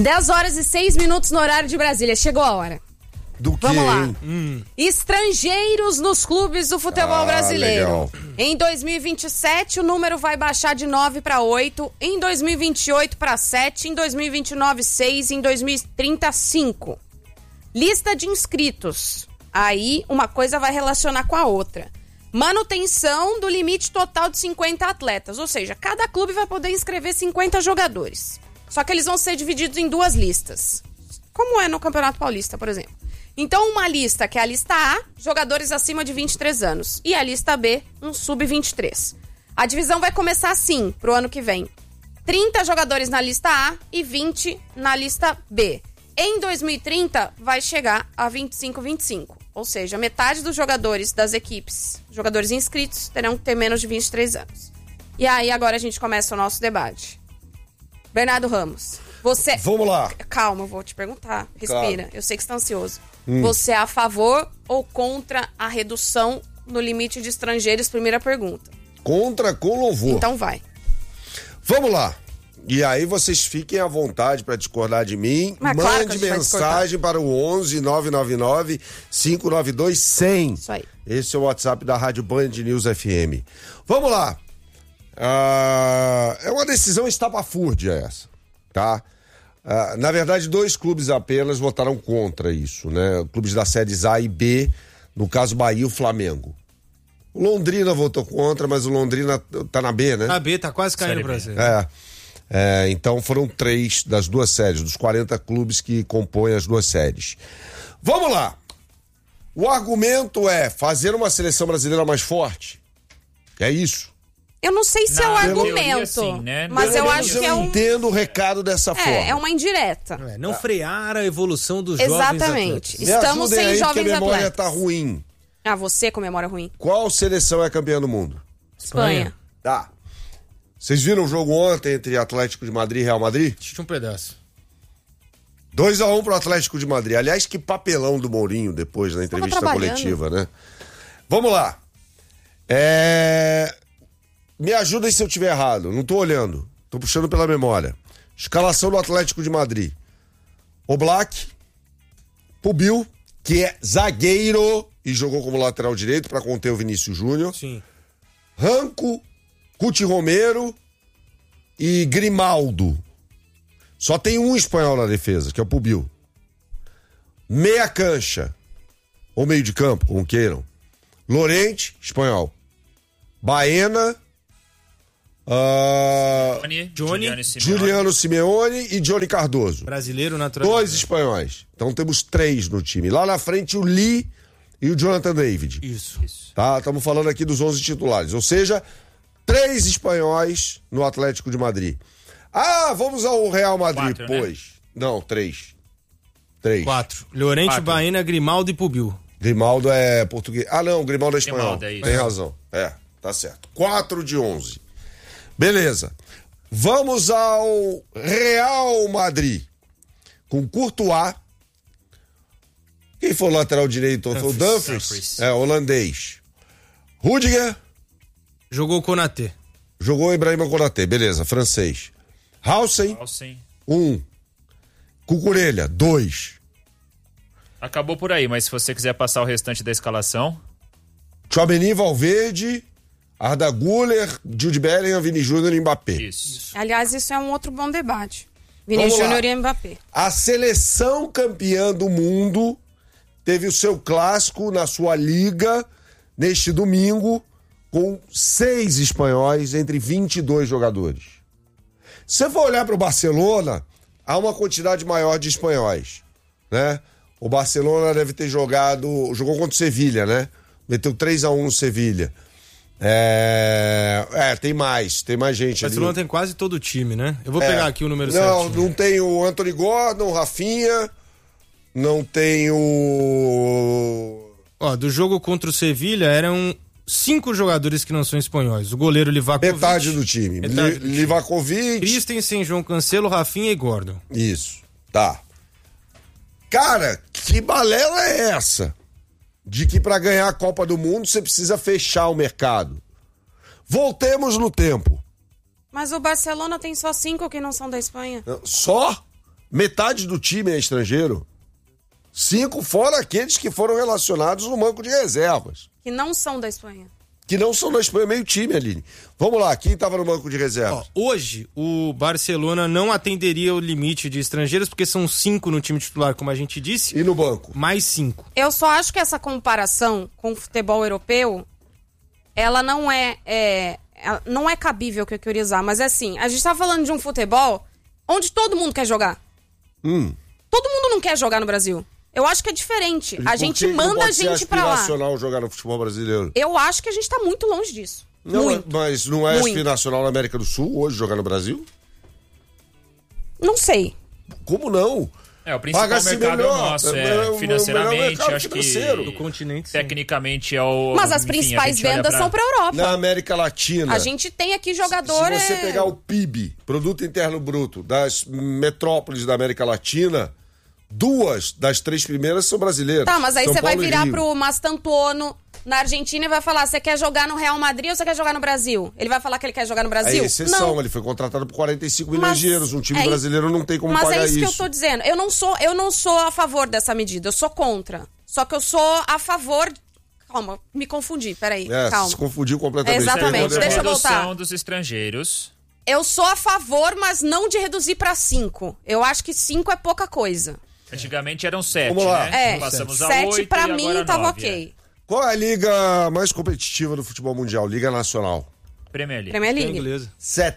10h06 no horário de Brasília. Chegou a hora. Do quê? Vamos lá. Estrangeiros nos clubes do futebol brasileiro. Legal. Em 2027, o número vai baixar de 9 para 8. Em 2028, para 7. Em 2029, 6. Em 2030, 5. Lista de inscritos. Aí, uma coisa vai relacionar com a outra. Manutenção do limite total de 50 atletas. Ou seja, cada clube vai poder inscrever 50 jogadores. Só que eles vão ser divididos em duas listas. Como é no Campeonato Paulista, por exemplo. Então, uma lista que é a lista A, jogadores acima de 23 anos. E a lista B, um sub-23. A divisão vai começar assim, pro ano que vem. 30 jogadores na lista A e 20 na lista B. Em 2030, vai chegar a 25-25. Ou seja, metade dos jogadores das equipes, jogadores inscritos, terão que ter menos de 23 anos. E aí, agora a gente começa o nosso debate. Bernardo Ramos, você... Vamos lá. Calma, eu vou te perguntar. Respira, Claro. eu sei que você está ansioso. Você é a favor ou contra a redução no limite de estrangeiros? Primeira pergunta. Contra com louvor. Então vai. Vamos lá. E aí vocês fiquem à vontade para discordar de mim. Mas claro que a Mande gente vai mensagem para o 11 999 592 100. Isso aí. Esse é o WhatsApp da Rádio Band News FM. Vamos lá. É uma decisão estapafúrdia essa, tá? Na verdade, 2 clubes apenas votaram contra isso, né? Clubes da séries A e B, no caso Bahia e o Flamengo. O Londrina votou contra, mas o Londrina tá na B, né? A B tá quase caindo pra você. Então foram 3 das 2 séries, dos 40 clubes que compõem as 2 séries. Vamos lá. O argumento é fazer uma seleção brasileira mais forte. É isso. Eu não sei se é o argumento, teoria, sim, né? mas eu acho que é Eu um... entendo o recado dessa forma. É uma indireta. Não frear a evolução dos jovens Exatamente. atletas. Me Estamos ajudem sem aí, jovens porque a memória atletas. tá ruim. Ah, você com memória ruim. Qual seleção é campeã do mundo? Espanha. Tá. Vocês viram o jogo ontem entre Atlético de Madrid e Real Madrid? Tinha um pedaço. 2-1 pro Atlético de Madrid. Aliás, que papelão do Mourinho depois na entrevista trabalhando. coletiva, né? Vamos lá. Me ajudem se eu estiver errado. Não tô olhando. Tô puxando pela memória. Escalação do Atlético de Madrid. Oblak, Pubil, que é zagueiro e jogou como lateral direito para conter o Vinícius Júnior. Sim. Ranco, Cuti Romero e Grimaldo. Só tem um espanhol na defesa, que é o Pubil. Meia cancha, ou meio de campo, como queiram. Lorente, espanhol. Baena, Juliano Simeone e Johnny Cardoso. Brasileiro natural. 2 espanhóis. Então temos 3 no time. Lá na frente o Lee e o Jonathan David. Isso. Tá? Estamos falando aqui dos 11 titulares. Ou seja, 3 espanhóis no Atlético de Madrid. Ah, vamos ao Real Madrid, 4, pois. Né? Não, 3. 3. 4. Llorente, 4. Baena, Grimaldo e Pubil. Grimaldo é português. Ah, não, Grimaldo é espanhol. Grimaldo, é isso. Tem razão. Tá certo. 4 de 11. Beleza. Vamos ao Real Madrid. Com Courtois. Quem foi o lateral direito? Foi o Dumfries. Holandês. Rudiger. Jogou o Konaté. Jogou o Ibrahima Konaté. Beleza, francês. Hausen, 1. Cucurella, 2. Acabou por aí, mas se você quiser passar o restante da escalação... Tchouaméni, Valverde, Arda Güler, Jude Bellingham, Vini Júnior e Mbappé. Isso. Aliás, isso é um outro bom debate. Vini Vamos lá. Júnior e Mbappé. A seleção campeã do mundo teve o seu clássico na sua liga neste domingo com 6 espanhóis entre 22 jogadores. Se você for olhar para o Barcelona, há uma quantidade maior de espanhóis, né? O Barcelona deve ter jogou contra o Sevilha, né? Meteu 3-1 no Sevilha. Tem mais gente O ali. Barcelona tem quase todo o time, né? Eu vou pegar aqui o número certinho. Não tem o Anthony Gordon, o Rafinha, não tem o... Ó, do jogo contra o Sevilha eram 5 jogadores que não são espanhóis. O goleiro Livakovic. Metade do time. Livakovic. Christensen, João Cancelo, Rafinha e Gordon. Isso, tá. Cara, que balela é essa? De que pra ganhar a Copa do Mundo você precisa fechar o mercado. Voltemos no tempo. Mas o Barcelona tem só 5 que não são da Espanha. Só? Metade do time é estrangeiro. 5 fora aqueles que foram relacionados no banco de reservas. Que não são da Espanha. Que não são da Espanha, meio time, Aline. Vamos lá, quem estava no banco de reservas? Hoje, o Barcelona não atenderia o limite de estrangeiros, porque são 5 no time titular, como a gente disse. E no banco? Mais 5. Eu só acho que essa comparação com o futebol europeu, ela não é cabível que eu queria usar, mas é assim, a gente tá falando de um futebol onde todo mundo quer jogar. Todo mundo não quer jogar no Brasil. Eu acho que é diferente. A gente manda a gente pra lá. É aspiracional jogar no futebol brasileiro. Eu acho que a gente tá muito longe disso. Não, muito. Mas não é aspiracional na América do Sul hoje jogar no Brasil? Não sei. Como não? O principal mercado nosso, financeiramente, acho que do continente, sim. Tecnicamente é o... Mas as principais vendas são pra Europa. Na América Latina. A gente tem aqui jogadores... Se você pegar o PIB, Produto Interno Bruto, das metrópoles da América Latina, 2 das 3 primeiras são brasileiras. Tá, mas aí São você vai Paulo e virar Rio. pro Mastantuono na Argentina e vai falar, você quer jogar no Real Madrid ou você quer jogar no Brasil? Ele vai falar que ele quer jogar no Brasil? É exceção, não. ele foi contratado por 45 milhões de euros. Um time brasileiro não tem como pagar isso. pagar isso. Mas é isso que eu tô dizendo. Eu não sou a favor dessa medida, eu sou contra. Só que eu sou a favor... Calma, me confundi, peraí, calma. Se confundiu completamente. Exatamente, deixa eu voltar. Redução dos estrangeiros. Eu sou a favor, mas não de reduzir pra 5. Eu acho que 5 é pouca coisa. Antigamente eram 7, Vamos lá. né? Passamos a 7 8 pra e mim agora tava 9, ok. Qual é a liga mais competitiva do futebol mundial? Liga Nacional. Premier League. Premier League. Inglesa.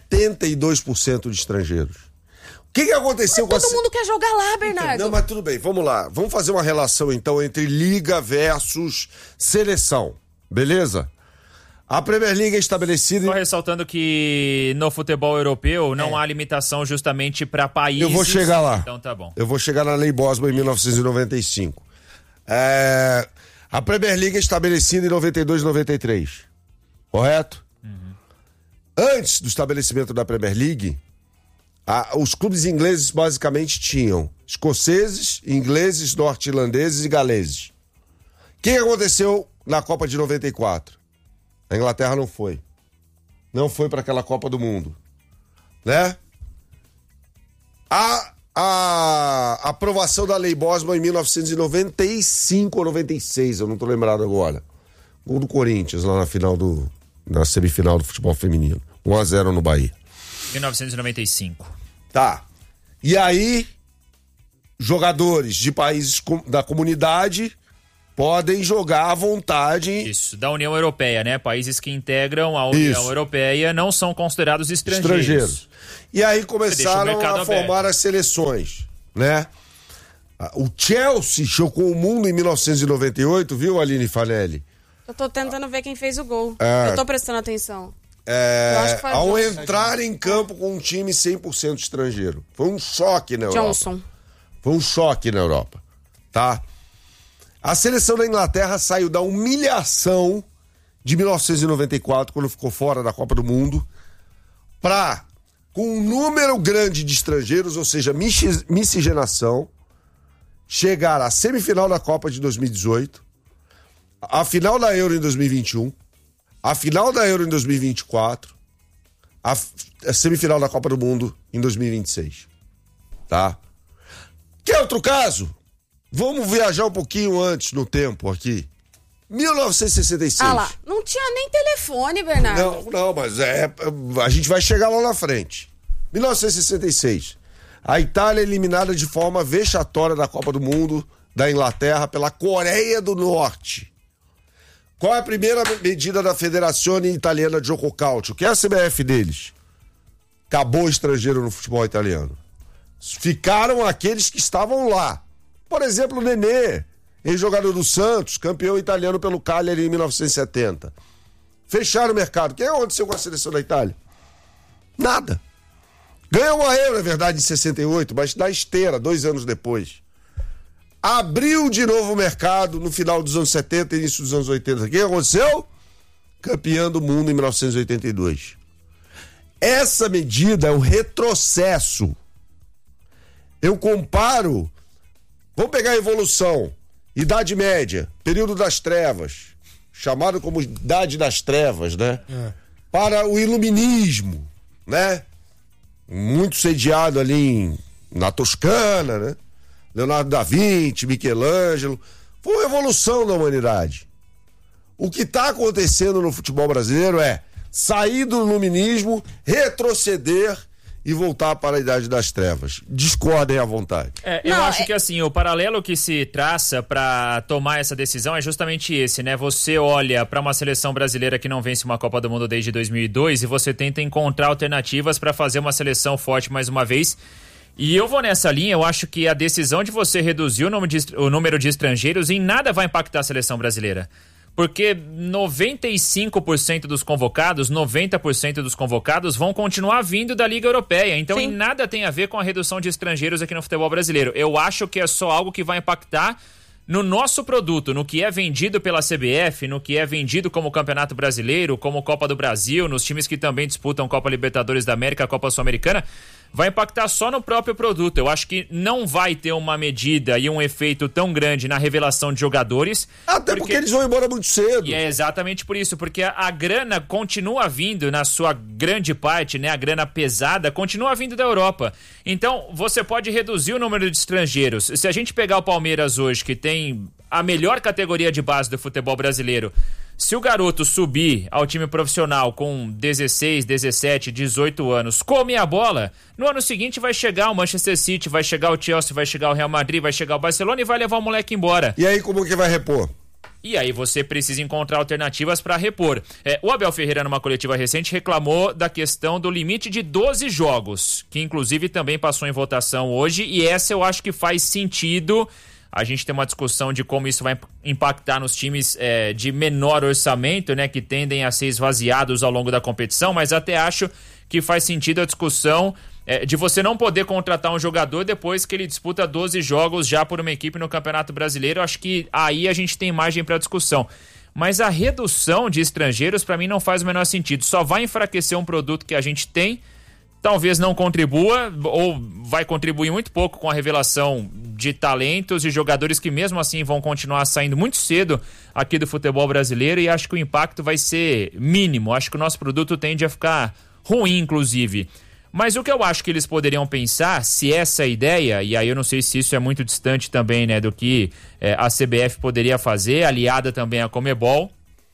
72% de estrangeiros. O que aconteceu com Todo mundo quer jogar lá, Bernardo. Não, mas tudo bem, vamos lá. Vamos fazer uma relação, então, entre liga versus seleção. Beleza? A Premier League é estabelecida... Só ressaltando que no futebol europeu não há limitação justamente para países... Eu vou chegar lá. Então tá bom. Eu vou chegar na Lei Bosman em 1995. A Premier League é estabelecida em 92 e 93. Correto? Antes do estabelecimento da Premier League, os clubes ingleses basicamente tinham escoceses, ingleses, norte-irlandeses e galeses. O que aconteceu na Copa de 94? A Inglaterra não foi. Não foi para aquela Copa do Mundo. Né? A aprovação da Lei Bosman em 1995 ou 96, eu não tô lembrado agora. Gol do Corinthians lá na semifinal do futebol feminino. 1-0 no Bahia. 1995. Tá. E aí, jogadores de países da comunidade podem jogar à vontade. Isso, da União Europeia, né? Países que integram a União Europeia não são considerados estrangeiros. E aí começaram a formar as seleções, né? O Chelsea chocou o mundo em 1998, viu, Aline Fanelli? Eu tô tentando ver quem fez o gol. Eu tô prestando atenção. Ao entrar em campo com um time 100% estrangeiro. Foi um choque na Europa. Johnson. Foi um choque na Europa, tá? A seleção da Inglaterra saiu da humilhação de 1994, quando ficou fora da Copa do Mundo, com um número grande de estrangeiros, ou seja, miscigenação, chegar à semifinal da Copa de 2018, a final da Euro em 2021, a final da Euro em 2024, a semifinal da Copa do Mundo em 2026. Tá? Quer outro caso? Vamos viajar um pouquinho antes no tempo aqui. 1966. Ah lá, não tinha nem telefone, Bernardo. Não, mas a gente vai chegar lá na frente. 1966. A Itália é eliminada de forma vexatória da Copa do Mundo da Inglaterra pela Coreia do Norte. Qual é a primeira medida da Federazione Italiana de Gioco Calcio? Que é a CBF deles? Acabou o estrangeiro no futebol italiano. Ficaram aqueles que estavam lá. Por exemplo, o Nenê, ex-jogador do Santos, campeão italiano pelo Cagliari em 1970. Fecharam o mercado. O que aconteceu com a seleção da Itália? Nada. Ganhou uma Euro, é verdade, em 68, mas na esteira, 2 anos depois. Abriu de novo o mercado no final dos anos 70 e início dos anos 80. O que aconteceu? Campeão do mundo em 1982. Essa medida é um retrocesso. Eu comparo... Vamos pegar a evolução, Idade Média, período das trevas, chamado como Idade das Trevas, né? Para o Iluminismo, né? Muito sediado ali na Toscana, né? Leonardo da Vinci, Michelangelo. Foi uma evolução da humanidade. O que está acontecendo no futebol brasileiro é sair do iluminismo, retroceder e voltar para a Idade das Trevas. Discordem à vontade. Eu acho que assim, o paralelo que se traça para tomar essa decisão é justamente esse, né? Você olha para uma seleção brasileira que não vence uma Copa do Mundo desde 2002 e você tenta encontrar alternativas para fazer uma seleção forte mais uma vez. E eu vou nessa linha, eu acho que a decisão de você reduzir o número de estrangeiros em nada vai impactar a seleção brasileira. Porque 95% dos convocados, 90% dos convocados vão continuar vindo da Liga Europeia. Então, em nada tem a ver com a redução de estrangeiros aqui no futebol brasileiro. Eu acho que é só algo que vai impactar no nosso produto, no que é vendido pela CBF, no que é vendido como Campeonato Brasileiro, como Copa do Brasil, nos times que também disputam Copa Libertadores da América, Copa Sul-Americana. Vai impactar só no próprio produto. Eu acho que não vai ter uma medida e um efeito tão grande na revelação de jogadores. Até porque eles vão embora muito cedo. E é exatamente por isso, porque a grana continua vindo, na sua grande parte, né? A grana pesada continua vindo da Europa. Então, você pode reduzir o número de estrangeiros. Se a gente pegar o Palmeiras hoje, que tem a melhor categoria de base do futebol brasileiro, se o garoto subir ao time profissional com 16, 17, 18 anos, come a bola, no ano seguinte vai chegar o Manchester City, vai chegar o Chelsea, vai chegar o Real Madrid, vai chegar o Barcelona e vai levar o moleque embora. E aí como que vai repor? E aí você precisa encontrar alternativas para repor. O Abel Ferreira, numa coletiva recente, reclamou da questão do limite de 12 jogos, que inclusive também passou em votação hoje, e essa eu acho que faz sentido. A gente tem uma discussão de como isso vai impactar nos times de menor orçamento, né, que tendem a ser esvaziados ao longo da competição, mas até acho que faz sentido a discussão de você não poder contratar um jogador depois que ele disputa 12 jogos já por uma equipe no Campeonato Brasileiro. Acho que aí a gente tem margem para discussão. Mas a redução de estrangeiros, para mim, não faz o menor sentido. Só vai enfraquecer um produto que a gente tem. Talvez não contribua, ou vai contribuir muito pouco com a revelação de talentos e jogadores que mesmo assim vão continuar saindo muito cedo aqui do futebol brasileiro, e acho que o impacto vai ser mínimo. Acho que o nosso produto tende a ficar ruim, inclusive. Mas o que eu acho que eles poderiam pensar, se essa é a ideia, e aí eu não sei se isso é muito distante também, né, do que a CBF poderia fazer, aliada também à Conmebol,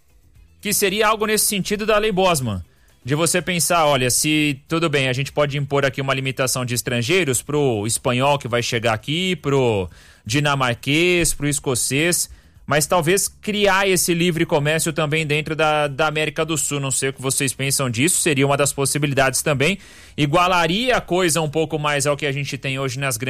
que seria algo nesse sentido da Lei Bosman. De você pensar, olha, se tudo bem, a gente pode impor aqui uma limitação de estrangeiros pro espanhol que vai chegar aqui, pro dinamarquês, pro escocês, mas talvez criar esse livre comércio também dentro da América do Sul. Não sei o que vocês pensam disso, seria uma das possibilidades também. Igualaria a coisa um pouco mais ao que a gente tem hoje nas grandes